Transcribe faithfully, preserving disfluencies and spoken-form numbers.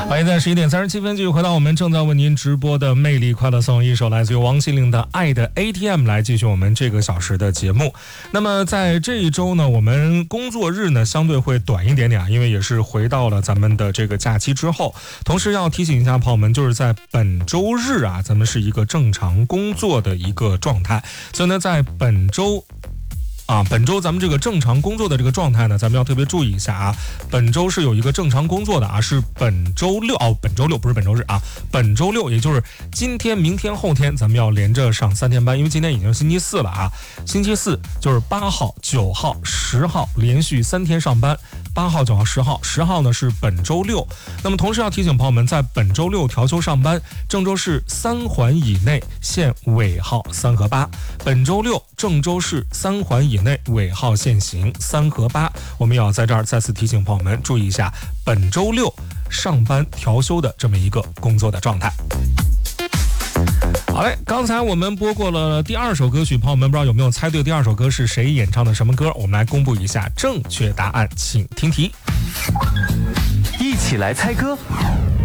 欢迎在十一点三十七分继续回到我们正在为您直播的魅力快乐颂，一首来自于王心凌的《爱的 A T M》来继续我们这个小时的节目。那么在这一周呢，我们工作日呢相对会短一点点啊，因为也是回到了咱们的这个假期之后。同时要提醒一下朋友们，就是在本周日啊，咱们是一个正常工作的一个状态，所以呢，在本周。啊，本周咱们这个正常工作的这个状态呢，咱们要特别注意一下啊。本周是有一个正常工作的啊，是本周六哦，本周六不是本周日啊，本周六也就是今天、明天、后天，咱们要连着上三天班，因为今天已经星期四了啊。星期四就是八号、九号、十号连续三天上班，八号、九号、十号，十号呢是本周六。那么同时要提醒朋友们，在本周六调休上班，郑州市三环以内限尾号三和八。本周六郑州市三环以内尾号限行三和八，我们也要在这儿再次提醒朋友们注意一下本周六上班调休的这么一个工作的状态。好嘞，刚才我们播过了第二首歌曲，朋友们不知道有没有猜对第二首歌是谁演唱的什么歌？我们来公布一下正确答案，请听题。 一起来猜歌。